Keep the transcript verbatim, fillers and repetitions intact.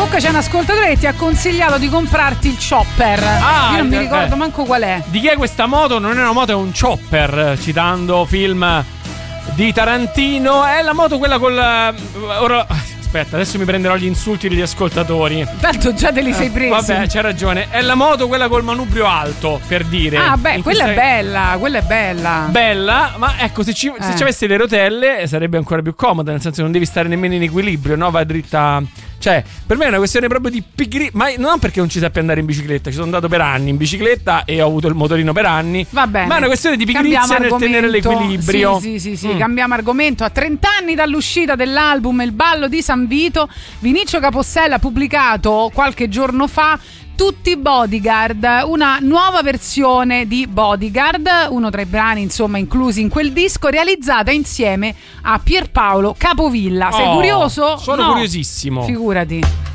Comunque c'è un ascoltatore che ti ha consigliato di comprarti il chopper. Ah, io non mi eh, ricordo eh. manco qual è. Di chi è questa moto? Non è una moto, è un chopper, citando film di Tarantino. È la moto quella col... Ora... Aspetta, adesso mi prenderò gli insulti degli ascoltatori. Tanto già te li sei presi. Vabbè, c'hai ragione. È la moto quella col manubrio alto, per dire. Ah, beh, In quella cui è stai- bella, quella è bella. Bella, ma ecco, se ci, se Eh. ci avessi le rotelle sarebbe ancora più comoda, nel senso che non devi stare nemmeno in equilibrio, no? Vai dritta. Cioè, per me è una questione proprio di pigri. Ma non perché non ci sappia andare in bicicletta, ci sono andato per anni in bicicletta e ho avuto il motorino per anni. Va bene. Ma è una questione di pigrizia Cambiamo nel tenere argomento. l'equilibrio. Sì, sì, sì, sì. Mm. Cambiamo argomento. A trenta anni dall'uscita dell'album Il ballo di San Vito, Vinicio Capossela ha pubblicato qualche giorno fa Tutti Bodyguard, una nuova versione di Bodyguard, uno tra i brani insomma inclusi in quel disco, realizzata insieme a Pierpaolo Capovilla. Sei Oh, curioso? sono No. curiosissimo. Figurati.